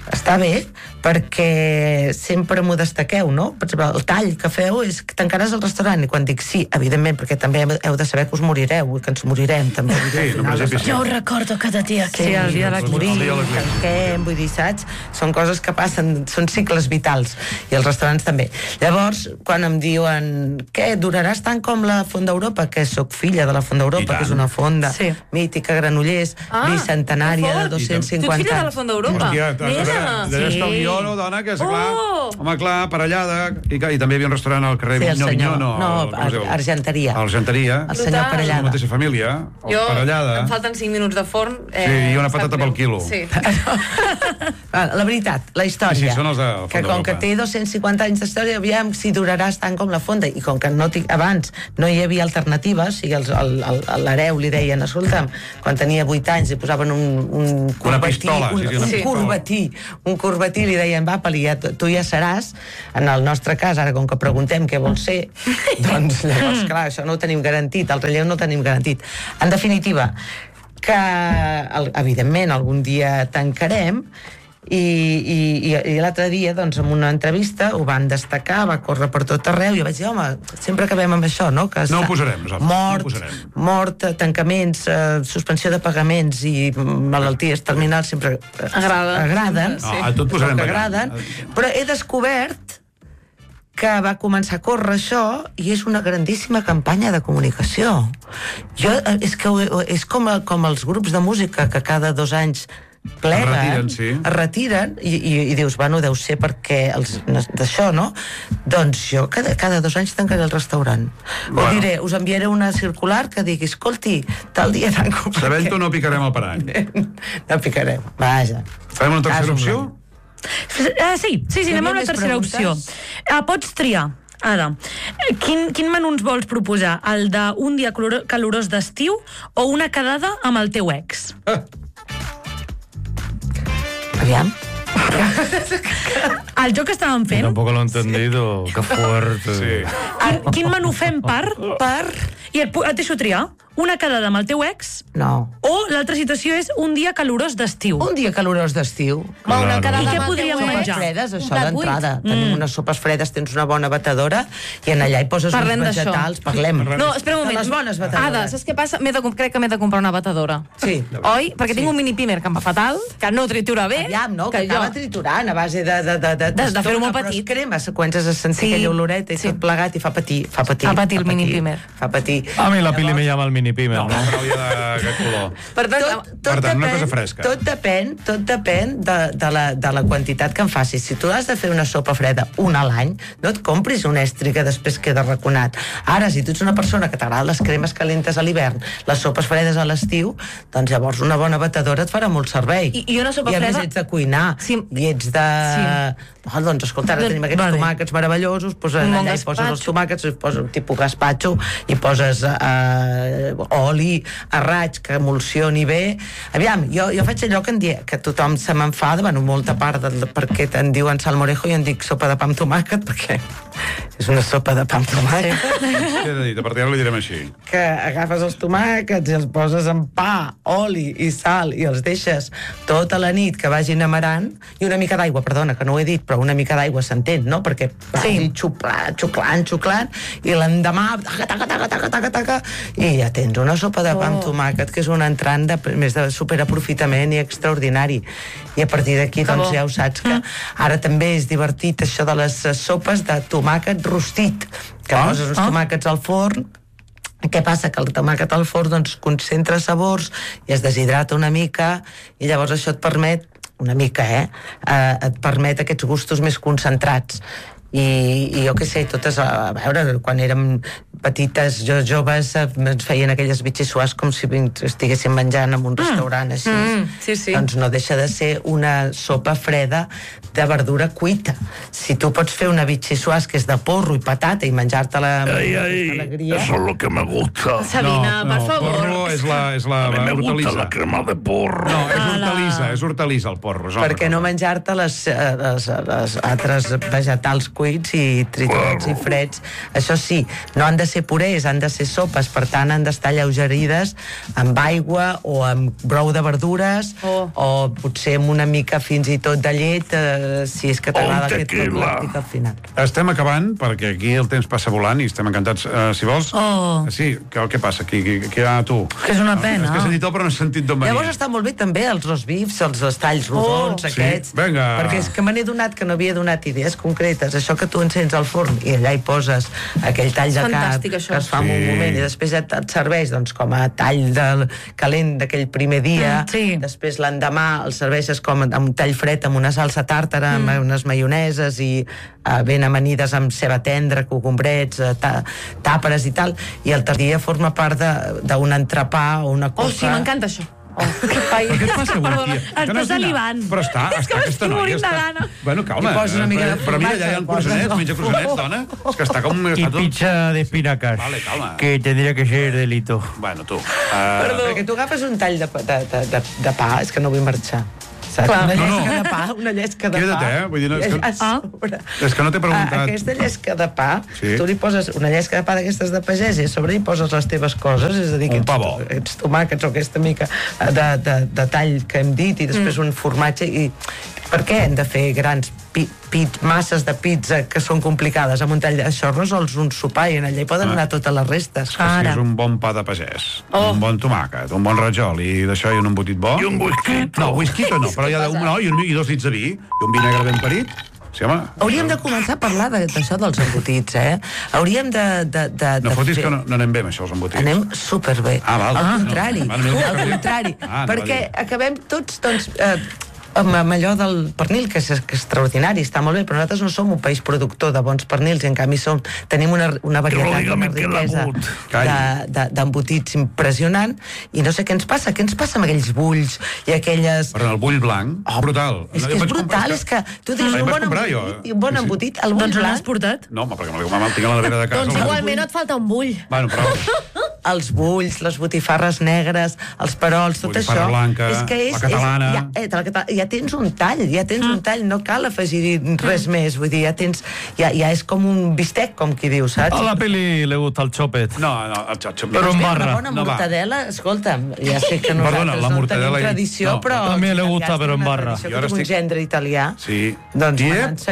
està bé, perquè sempre m'ho destaqueu, no? Per exemple, el tall que feu és que tancaràs el restaurant, i quan dic sí, evidentment, perquè també heu de saber que us morireu, i que ens morirem, també. Sí, no, per exemple, Jo ho recordo cada dia, que Sí, el dia de la morir, El dia de l'Eclipsi. tanquem, vull dir, saps? Són coses que passen, són cicles vitals, i els restaurants també. Llavors, quan em diuen, què, duraràs tant com la Font d'Europa? Que sóc filla de la Font I d'Europa, tant. que és una fonda Sí. mítica, Granollers, bicentenària, de que fort. 250 Tu ets filla de la anys. Font d'Europa? Hòstia, Nena! d'allà està el Sí. guió, dona, que és clar, Oh! home, clar, parellada, i també hi havia un restaurant al carrer Sí, el senyor. Vinyó, No, Argenteria. Argenteria, El senyor Total. la Parellada. mateixa família, Jo, parellada. em falten 5 minuts de forn. Sí, i una em sap patata greu. pel quilo. Sí. La veritat, la història. Sí, són els de Font que com d'Europa. que té 250 anys d'història, aviam si duraràs tant com la fonda. I com que abans no hi havia alternatives, o sigui, l'hereu li deien, escolta'm, quan tenia 8 anys li posaven un corbatí, pistola, sí, una un corbatí, li deien, va, Pali, ja, tu ja seràs. En el nostre cas, ara com que preguntem què vol ser, doncs llavors, clar, això no ho tenim garantit, el relleu no ho tenim garantit. En definitiva, que evidentment algun dia tancarem, i l'altre dia, doncs, en una entrevista ho van destacar, va córrer per tot arreu, i jo vaig dir, home, sempre acabem amb això, no? Que No ho posarem, nosaltres, no ho posarem. Mort, tancaments, suspensió de pagaments i malalties terminals sempre agraden. Sí. No, a tot posarem que ballant. agraden, però he descobert que va començar a córrer això i és una grandíssima campanya de comunicació. És com els grups de música que cada 2 anys pleguen, es retiren i dius, bueno, deu ser perquè d'això, no? Doncs jo cada 2 anys tancaré el restaurant. Bueno. O diré, us enviaré una circular que digui, escolti, tal dia tanco. Sabent-ho no picarem el parany. No picarem, vaja. Farem una tercera opció? Sí, anem amb la tercera opció. Pots triar. Ara, quin menú ens vols proposar? El d'un dia calorós d'estiu o una quedada amb el teu ex? Aviam. El joc que estàvem fent... Tampoco lo he entendido. Qué fuerte. Sí. Quin menú fem per... I et deixo triar. Una quedada amb el teu ex No. o l'altra situació és un dia calorós d'estiu. Un dia calorós d'estiu. Una quedada I què amb el podríem teu ex. menjar? Fredes, Un això plat buit. d'entrada. Tenim unes sopes fredes, tens una bona batedora i en allà hi poses Parlem uns d'això. vegetals. Parlem. No, espera un moment. De les bones batedores. Ada, saps què passa? Crec que m'he de comprar una batedora. Sí. Oi? Perquè tinc un mini pimer que em va fatal, que no tritura bé. Aviam, no? Que acaba triturant a base de fer-ho molt però petit. es crema, comences a sentir Sí, aquella oloreta i sí. tot plegat i fa patir. Fa patir el mini pimer. Fa patir. A mí la Pili me llama el mini pimer. No, però havia d'aquest color. Per tant, Per tant, una cosa fresca. Tot depèn de la quantitat que en facis. Si tu has de fer una sopa freda una a l'any, no et compris un estri que després queda raconat. Ara, si tu ets una persona que t'agrada les cremes calentes a l'hivern, les sopes fredes a l'estiu, doncs llavors una bona batedora et farà molt servei. I una sopa I a freda... més ets de cuinar, Sí. i ets de... Sí. Oh, doncs escolta, ara tenim aquests Vale. tomàquets meravellosos, pues Un bon allà hi poses els gaspatxo. tomàquets, hi poses tipus gaspatxo, i poses oli a raig que emulsioni bé. Aviam, jo faig allò que en dia, que tothom se m'enfada, bueno, molta part perquè en diuen salmorejo i en dic sopa de pa amb tomàquet, perquè és una sopa de pa amb tomàquet. Què he de dir? A partir d'ara li direm així. Que agafes els tomàquets i els poses en pa, oli i sal i els deixes tota la nit que vagin amarant, i una mica d'aigua, perdona, que no ho he dit, però una mica d'aigua s'entén, no? Perquè vagi xuclant, i l'endemà taca, i ja tens una sopa de pa amb tomàquet, que és un entrant més de superaprofitament i extraordinari. I a partir d'aquí, doncs, ja ho saps que ara també és divertit això de les sopes de tomàquet rostit, que poses uns tomàquets al forn. Què passa? Que el tomàquet al forn doncs concentra sabors i es deshidrata una mica, i llavors això et permet una mica, et permet aquests gustos més concentrats. I jo què sé, totes, a veure, quan érem petites, joves, ens feien aquelles bitxissuars com si estiguéssim menjant en un restaurant així. Sí. Doncs no deixa de ser una sopa freda de verdura cuita. Si tu pots fer una bitxissuars que és de porro i patata i menjar-te-la amb alegria... Eso es lo que me gusta. Sabina, per favor. Porro és la A mí me gusta hortalissa. la crema de porro. No, és hortalissa el porro. és una Per què no altra menjar-te les altres vegetals cuits i triturats i freds? Això sí, no han de ser ser purés, han de ser sopes, per tant han d'estar lleugerides amb aigua o amb brou de verdures o potser amb una mica fins i tot de llet, si és que t'agrada aquest tot làctic al final. Estem acabant, perquè aquí el temps passa volant i estem encantats. Si vols... Sí, què passa? Què hi ha tu? Que és una pena. És que he sentit però no he sentit d'on venia. Llavors està molt bé també els roast beefs, els talls rodons, aquests. Sí, vinga. Perquè és que me n'he donat que no havia donat idees concretes. Això que tu encens al forn i allà hi poses aquell tall de carn que es fa en un moment i després et serveix doncs, com a tall calent d'aquell primer dia. Després l'endemà el serveixes com amb un tall fred amb una salsa tàrtara, amb unes maioneses i ben amanides amb ceba tendra, cogombrets, tàperes i tal, i el dia forma part d'un entrepà o una coca. Sí, m'encanta això. Què et passa avui, tia? Està salivant. Però està aquesta noia. Bueno, calma. Però mira, ja hi ha el croissanets, menja croissanets, dona. És que està com... Y pizza de espinacas. Vale, calma. Que tendría que ser delito. Bueno, tu. Perquè tu agafes un tall de pa, és que no vull marxar. Una llesca de pa, una llesca de pa. Queda't, vull dir... És que no t'he preguntat. Aquesta llesca de pa, tu li poses una llesca de pa d'aquestes de pagès i a sobre hi poses les teves coses, és a dir, aquests tomàquets o aquesta mica de tall que hem dit i després un formatge i... Per què hem de fer grans masses de pizza que són complicades amb un tall d'això? Resols un sopar i en allà hi poden anar totes les restes. Si és un bon pa de pagès, un bon tomàquet, un bon rajol i d'això i un embotit bo... I un whisky. No, whisky no, però hi ha i 2 dits de vi i un vi negre ben parit. Sí, home. Hauríem de començar a parlar d'això dels embotits, Hauríem de no fotis que no anem bé amb això, els embotits. Anem superbé. Val. Al contrari. Perquè acabem tots, doncs... amb allò del pernil, que és extraordinari, està molt bé, però nosaltres no som un país productor de bons pernils i en canvi tenim una varietat, una riquesa d'embotits impressionant i no sé què ens passa amb aquells bulls i aquelles... Però el bull blanc, brutal. És que és brutal, és que tu dius un bon embotit, el bull blanc... Doncs on l'has portat? No, perquè me'l tinc a la nevera de casa. Doncs igualment et falta un bull. Bueno, però... Els bulls, les botifarres negres, els perols, tot això... Botifarra blanca, la catalana... Ja tens un tall, no cal afegir res més, vull dir, ja és com un bistec, com qui diu, saps? A la peli le gusta el chopet. No, el xotxo... Però en barra. Una bona mortadela, escolta'm, ja sé que nosaltres no tenim tradició, però... També le gusta, però en barra. Jo tinc un gendre italià. Sí. Doncs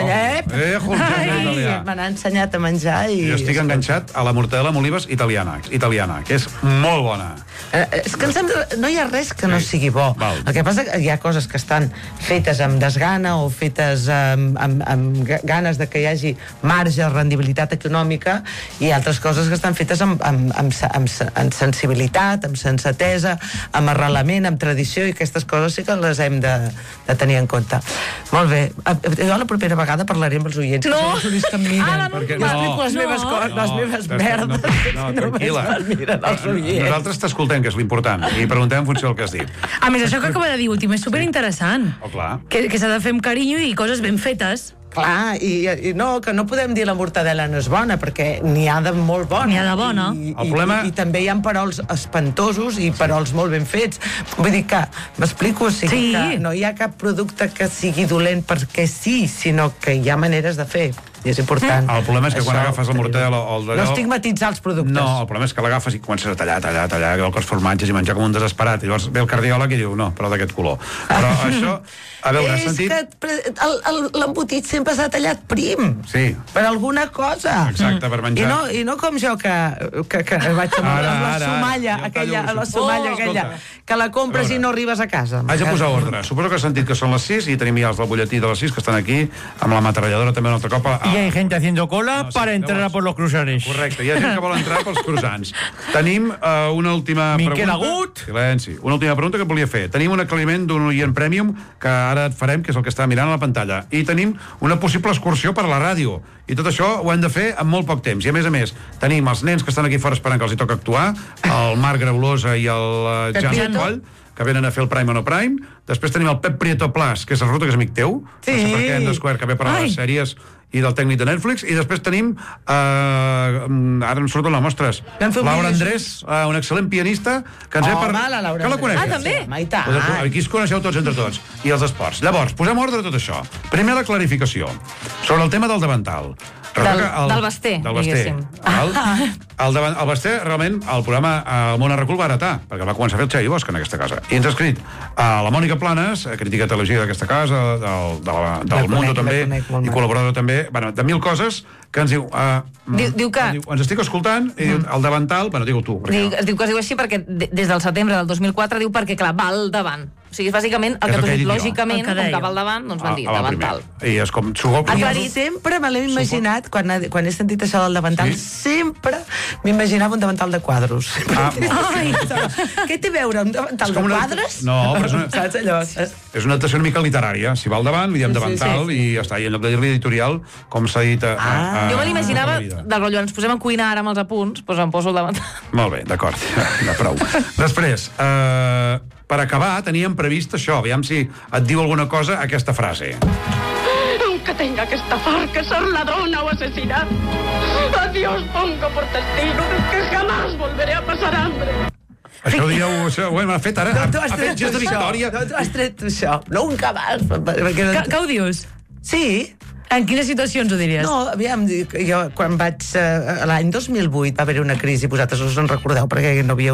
m'han ensenyat a menjar i... Jo estic enganxat a la mortadela amb olives italiana, que és molt bona. És que no hi ha res que no sigui bo. El que passa que hi ha coses que estan fetes amb desgana o fetes amb ganes de que hi hagi marge, rendibilitat econòmica, i altres coses que estan fetes amb sensibilitat, amb sensatesa, amb arrelament, amb tradició, i aquestes coses sí que les hem de tenir en compte. Molt bé. Jo la propera vegada parlaré amb els oients. No! M'explico les meves merdes. No, tranquil·la. Nosaltres t'escoltem, que és l'important, i preguntem en funció del que has dit. A més, això que acaba de dir últim és superinteressant. Clar. Que s'ha de fer amb carinyo i coses ben fetes. Clar, i no, que no podem dir la mortadela no és bona, perquè n'hi ha de molt bona. N'hi ha de bona. I també hi ha perols espantosos i perols molt ben fets. Vull dir que, m'explico, que no hi ha cap producte que sigui dolent perquè sí, sinó que hi ha maneres de fer. I és important. El problema és que quan agafes la mortadela o el d'allò... No estigmatitzar els productes. No, el problema és que l'agafes i comences a tallar, els formatges i menjar com un desesperat. I llavors ve el cardiòleg i diu, no, però d'aquest color. Però això, a veure, has sentit... És que l'embotit sempre s'ha tallat prim. Sí. Per alguna cosa. Exacte, per menjar. I no com jo, que vaig amb la somalla, aquella, que la compres i no arribes a casa. Haig de posar ordre. Suposo que has sentit que són les 6 i tenim ja els del butlletí de les 6 que estan aquí, amb la metralladora també un altre cop. Y hay gente haciendo cola para entrar por los croissants. Correcte, hi ha gent que vol entrar pels croissants. Tenim una última pregunta. Miquel Agut. Silenci. Una última pregunta que et volia fer. Tenim un aclariment d'un oient premium que ara et farem, que és el que està mirant a la pantalla. I tenim una possible excursió per a la ràdio. I tot això ho hem de fer en molt poc temps. I a més, tenim els nens que estan aquí fora esperant que els hi toca actuar, el Marc Graulosa i el Jan Coll. que venen a fer el Prime o no Prime. Després tenim el Pep Prieto Plas, que resulta que és amic teu. Sí. No sé per què, en The Square, que ve per a les sèries i del tècnic de Netflix. I després tenim, ara em surten les mostres, Vam fer un Laura vídeo. Andrés, un excel·lent pianista, que ens ve per... Home, la Laura que la Andrés. coneixes? també? Home, i tant. Aquí es coneixeu tots entre tots. I els esports. Llavors, posem ordre a tot això. Primer, la clarificació. Sobre el tema del davantal. Del Basté, Del Basté. diguéssim. El Basté, realment, el programa El món arrecul va heretar, perquè va començar a fer el Xavi Bosch en aquesta casa. I ens ha escrit la Mònica Planes, crítica televisiva d'aquesta casa, del Mundo també, i col·laboradora també, bueno, de 1000 coses, que ens diu... Diu que... Ens estic escoltant, i diu, el davantal... Bueno, digue-ho tu. Es diu que es diu així perquè des del setembre del 2004 diu perquè, clar, va al davant. O sigui, és bàsicament el És que el tu que he has dit, dit jo. lògicament, El que com que dèieu. va al davant, doncs van dir va davantal. primer. I és com... Sempre me l'he imaginat, quan he sentit això del davantal, sempre m'imaginava un davantal de quadros. Ai. Què té a veure un davantal de quadres? No, però és una... Saps allò? És una adaptació una mica literària. Si va al davant, li diem davantal, i ja està. I en lloc de dir-li editorial, com s'ha dit... Jo me l'imaginava tota la vida. del rotllo, ens posem a cuinar ara amb els apunts, doncs em poso el davantal. Molt bé, d'acord. Ja, prou. Després, per acabar, teníem previst això. Aviam si et diu alguna cosa aquesta frase. Aunque tenga que estafar, que ser ladrona o asesinar, a Dios pongo por testigo de que jamás volveré a pasar hambre. Això dieu... Ho hem fet ara. No, tu has Ha fet tret gest de això. victòria. No, tu has tret això. Nunca más. Que ho dius? Sí. En quines situacions ho diries? No, aviam, jo quan vaig... L'any 2008 va haver una crisi, vosaltres us en recordeu, perquè no havíeu